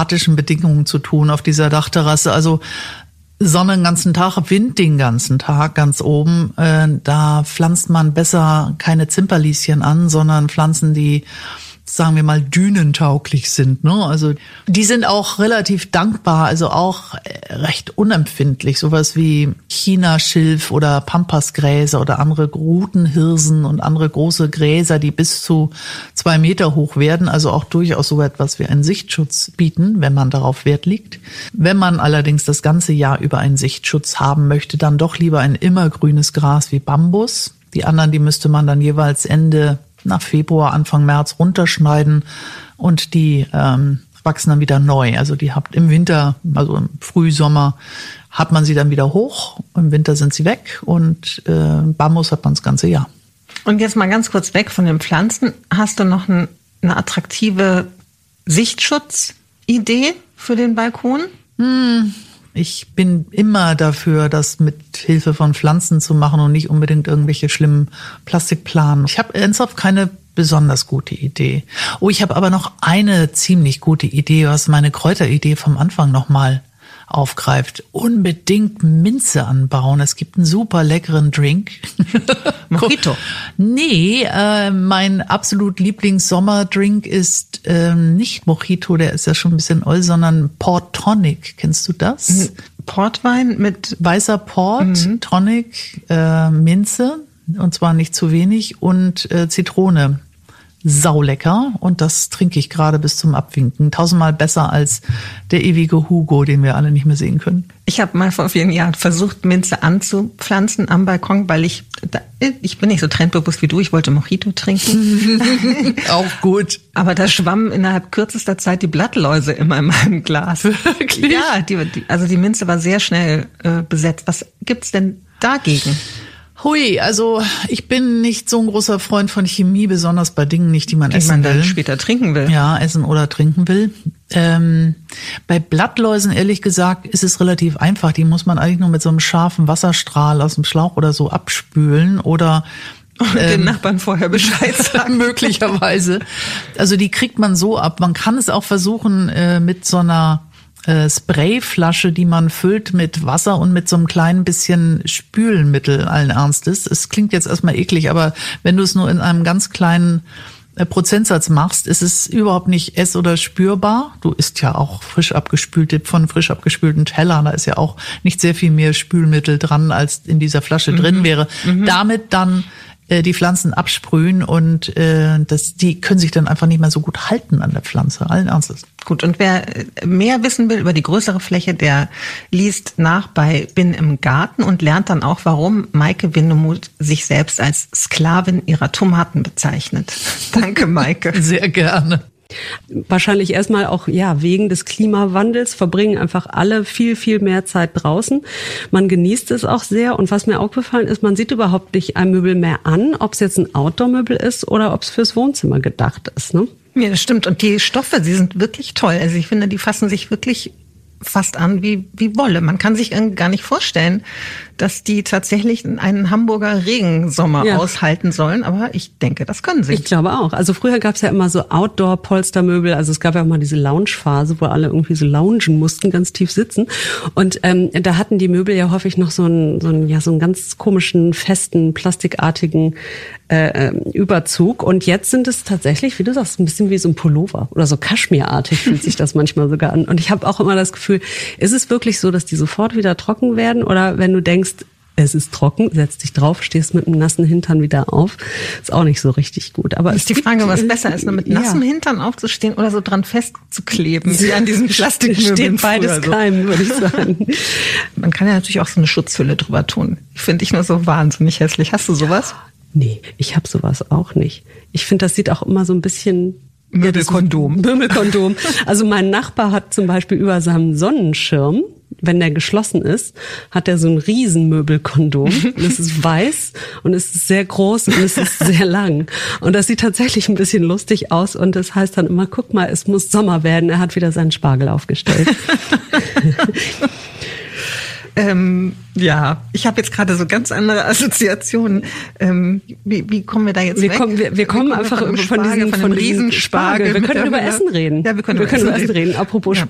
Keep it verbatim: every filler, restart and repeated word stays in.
klimatischen Bedingungen zu tun auf dieser Dachterrasse. Also Sonne den ganzen Tag, Wind den ganzen Tag ganz oben. Äh, da pflanzt man besser keine Zimperlieschen an, sondern Pflanzen, die, sagen wir mal, dünentauglich sind. Ne? Also die sind auch relativ dankbar, also auch recht unempfindlich. Sowas wie Chinaschilf oder Pampasgräser oder andere Rutenhirsen und andere große Gräser, die bis zu zwei Meter hoch werden. Also auch durchaus so etwas wie einen Sichtschutz bieten, wenn man darauf Wert legt. Wenn man allerdings das ganze Jahr über einen Sichtschutz haben möchte, dann doch lieber ein immergrünes Gras wie Bambus. Die anderen, die müsste man dann jeweils Ende nach Februar, Anfang März runterschneiden und die ähm, wachsen dann wieder neu. Also die habt im Winter, also im Frühsommer, hat man sie dann wieder hoch, im Winter sind sie weg und äh, Bambus hat man das ganze Jahr. Und jetzt mal ganz kurz weg von den Pflanzen. Hast du noch ein, eine attraktive Sichtschutzidee für den Balkon? Hm. Ich bin immer dafür, das mit Hilfe von Pflanzen zu machen und nicht unbedingt irgendwelche schlimmen Plastikplanen. Ich habe ernsthaft keine besonders gute Idee. Oh, ich habe aber noch eine ziemlich gute Idee, was meine Kräuteridee vom Anfang nochmal aufgreift. Unbedingt Minze anbauen. Es gibt einen super leckeren Drink. Mojito? Nee, äh, mein absolut Lieblings-Sommerdrink ist ähm, nicht Mojito, der ist ja schon ein bisschen oll, sondern Port Tonic. Kennst du das? Portwein mit weißer Port, mhm. Tonic, äh, Minze, und zwar nicht zu wenig, und äh, Zitrone. Saulecker, und das trinke ich gerade bis zum Abwinken. Tausendmal besser als der ewige Hugo, den wir alle nicht mehr sehen können. Ich habe mal vor vielen Jahren versucht, Minze anzupflanzen am Balkon, weil ich, ich bin nicht so trendbewusst wie du, ich wollte Mojito trinken. Auch gut. Aber da schwammen innerhalb kürzester Zeit die Blattläuse immer in meinem Glas. Wirklich? Ja, die, die, also die Minze war sehr schnell äh, besetzt. Was gibt's denn dagegen? Hui, also ich bin nicht so ein großer Freund von Chemie, besonders bei Dingen nicht, die man die essen man will. dann später trinken will. Ja, essen oder trinken will. Ähm, bei Blattläusen, ehrlich gesagt, ist es relativ einfach. Die muss man eigentlich nur mit so einem scharfen Wasserstrahl aus dem Schlauch oder so abspülen oder Und ähm, den Nachbarn vorher Bescheid sagen. Möglicherweise. Also die kriegt man so ab. Man kann es auch versuchen äh, mit so einer Sprayflasche, die man füllt mit Wasser und mit so einem kleinen bisschen Spülmittel allen Ernstes. Es klingt jetzt erstmal eklig, aber wenn du es nur in einem ganz kleinen Prozentsatz machst, ist es überhaupt nicht ess- oder spürbar. Du isst ja auch frisch abgespülte, von frisch abgespülten Tellern, da ist ja auch nicht sehr viel mehr Spülmittel dran, als in dieser Flasche mhm. drin wäre. Mhm. Damit dann die Pflanzen absprühen und äh, das, die können sich dann einfach nicht mehr so gut halten an der Pflanze, allen Ernstes. Gut, und wer mehr wissen will über die größere Fläche, der liest nach bei Bin im Garten und lernt dann auch, warum Maike Windemuth sich selbst als Sklavin ihrer Tomaten bezeichnet. Danke, Maike. Sehr gerne. Wahrscheinlich erstmal auch, ja, wegen des Klimawandels verbringen einfach alle viel, viel mehr Zeit draußen. Man genießt es auch sehr. Und was mir auch gefallen ist, man sieht überhaupt nicht ein Möbel mehr an, ob es jetzt ein Outdoor-Möbel ist oder ob es fürs Wohnzimmer gedacht ist, ne? Ja, das stimmt. Und die Stoffe, sie sind wirklich toll. Also ich finde, die fassen sich wirklich fast an wie, wie Wolle. Man kann sich gar nicht vorstellen, dass die tatsächlich einen Hamburger Regensommer ja. aushalten sollen. Aber ich denke, das können sie. Ich glaube auch. Also früher gab es ja immer so Outdoor-Polstermöbel. Also es gab ja auch mal diese Lounge-Phase, wo alle irgendwie so loungen mussten, ganz tief sitzen. Und ähm, da hatten die Möbel ja häufig noch so einen, so einen, ja, so einen ganz komischen, festen, plastikartigen äh, Überzug. Und jetzt sind es tatsächlich, wie du sagst, ein bisschen wie so ein Pullover oder so Kaschmirartig fühlt sich das manchmal sogar an. Und ich habe auch immer das Gefühl, ist es wirklich so, dass die sofort wieder trocken werden? Oder wenn du denkst, es ist trocken, setzt dich drauf, stehst mit einem nassen Hintern wieder auf. Ist auch nicht so richtig gut. Aber ist die Frage, was besser ist, mit nassem ja. Hintern aufzustehen oder so dran festzukleben, wie an diesen Plastikmöbeln. Steht beides so. Keim, würde ich sagen. Man kann ja natürlich auch so eine Schutzhülle drüber tun. Finde ich nur so wahnsinnig hässlich. Hast du sowas? Nee, ich habe sowas auch nicht. Ich finde, das sieht auch immer so ein bisschen... Möbelkondom. Ja, Möbelkondom. Also mein Nachbar hat zum Beispiel über seinem Sonnenschirm, wenn der geschlossen ist, hat er so ein Riesenmöbelkondom. Und es ist weiß und es ist sehr groß und es ist sehr lang. Und das sieht tatsächlich ein bisschen lustig aus. Und das heißt dann immer, guck mal, es muss Sommer werden. Er hat wieder seinen Spargel aufgestellt. Ähm, ja, ich habe jetzt gerade so ganz andere Assoziationen. Ähm, wie, wie kommen wir da jetzt wir weg? Kommen, wir, wir kommen wir einfach von, Spargel, von diesem, von diesem Riesenspargel. Wir können über Essen reden. Ja, wir können, wir über, können Essen über Essen reden. reden. Apropos ja.